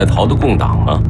逃的共党吗？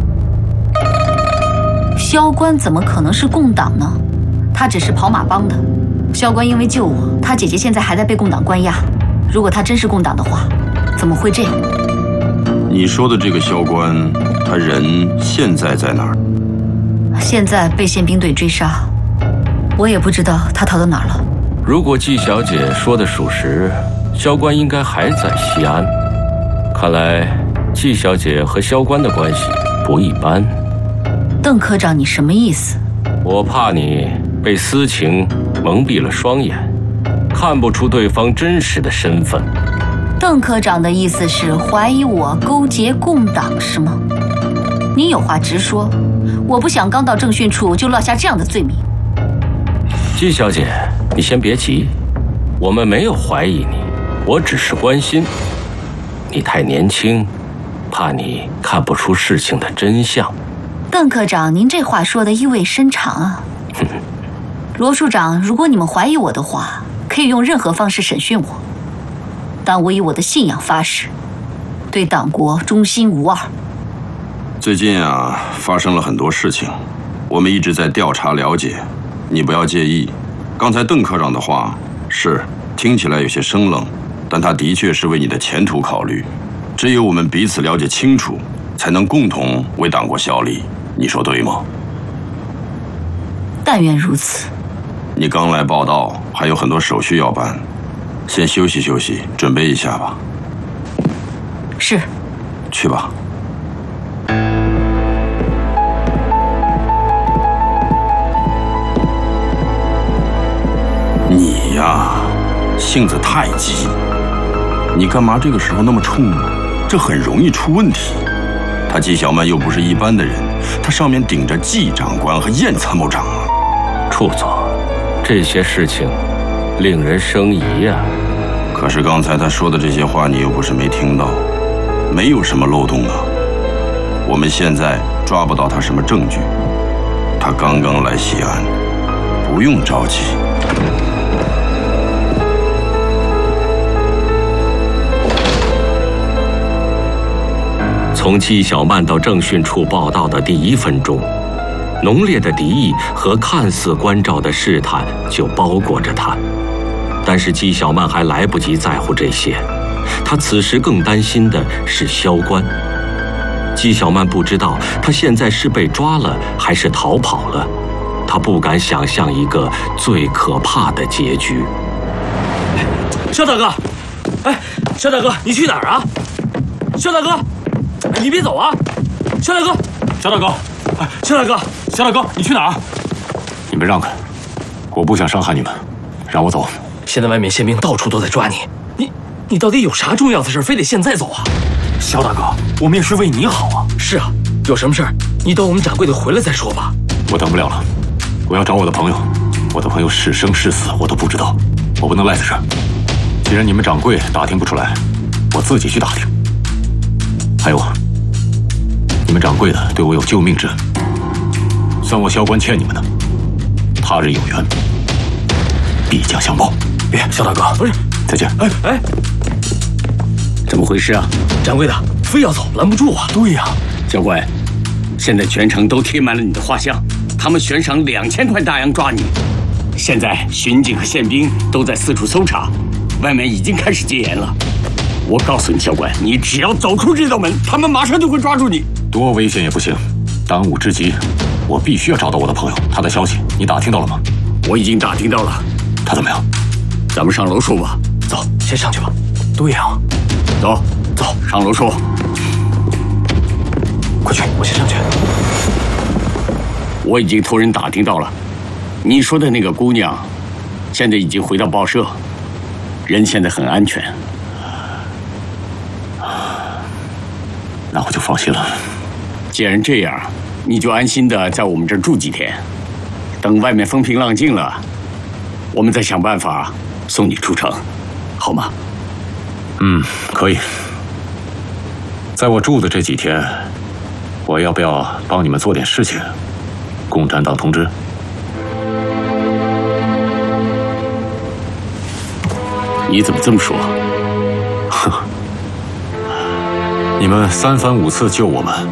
萧关怎么可能是共党呢？他只是跑马帮的。萧关因为救我，他姐姐现在还在被共党关押。如果他真是共党的话，怎么会这样？ 你说的这个萧关，他人现在在哪儿？ 现在被宪兵队追杀，我也不知道他逃到哪儿了。 如果季小姐说的属实，萧关应该还在西安。看来季小姐和萧关的关系不一般。 邓科长，你什么意思？ 我怕你被私情蒙蔽了双眼，看不出对方真实的身份。 邓科长的意思是怀疑我勾结共党是吗？你有话直说，我不想刚到政训处就落下这样的罪名。 季小姐，你先别急，我们没有怀疑你，我只是关心你太年轻，怕你看不出事情的真相。 邓科长，您这话说的意味深长啊。罗处长，如果你们怀疑我的话，可以用任何方式审讯我，但我以我的信仰发誓，对党国忠心无二。 最近啊，发生了很多事情，我们一直在调查了解，你不要介意。刚才邓科长的话是听起来有些生冷，但他的确是为你的前途考虑。只有我们彼此了解清楚，才能共同为党国效力。你说对吗？ 但愿如此。 你刚来报道，还有很多手续要办，先休息休息，准备一下吧。 是。 去吧。你呀，性子太急，你干嘛这个时候那么冲呢？这很容易出问题。他季小曼又不是一般的人，他上面顶着季长官和燕参谋长啊。 处座，这些事情令人生疑呀。 可是刚才他说的这些话，你又不是没听到，没有什么漏洞啊。我们现在抓不到他什么证据，他刚刚来西安，不用着急。 从季小曼到政训处报道的第1分钟，浓烈的敌意和看似关照的试探就包裹着他。但是季小曼还来不及在乎这些，她此时更担心的是萧关。季小曼不知道他现在是被抓了还是逃跑了，她不敢想象一个最可怕的结局。 肖大哥，哎，肖大哥，你去哪儿啊？肖大哥，你别走啊！肖大哥， 肖大哥， 哎，肖大哥， 肖大哥，你去哪儿？你们让开，我不想伤害你们，让我走。 现在外面宪兵到处都在抓你，你到底有啥重要的事，非得现在走啊？ 肖大哥，我们也是为你好啊。 是啊，有什么事儿，你等我们掌柜的回来再说吧。 我等不了了，我要找我的朋友，我的朋友是生是死我都不知道，我不能赖在这儿。既然你们掌柜打听不出来，我自己去打听。还有，你们掌柜的对我有救命之恩，算我萧关欠你们的。他日有缘，必将相报。 别，肖大哥，不是， 再见。 哎， 怎么回事啊？ 掌柜的非要走，拦不住啊。 对呀， 教官，现在全城都贴满了你的画像，他们悬赏2000块大洋抓你。现在巡警和宪兵都在四处搜查，外面已经开始戒严了。我告诉你，教官，你只要走出这道门，他们马上就会抓住你。 多危险也不行，当务之急，我必须要找到我的朋友。他的消息你打听到了吗？ 我已经打听到了。 他怎么样？ 咱们上楼说吧。 走，先上去吧。 对呀， 走，上楼说。 快去，我先上去。 我已经托人打听到了，你说的那个姑娘，现在已经回到报社，人现在很安全。 那我就放心了。 既然这样，你就安心的在我们这儿住几天，等外面风平浪静了，我们再想办法送你出城，好吗？ 可以。在我住的这几天，我要不要帮你们做点事情？共产党通知。 你怎么这么说？ 哼， 你们3番5次救我们，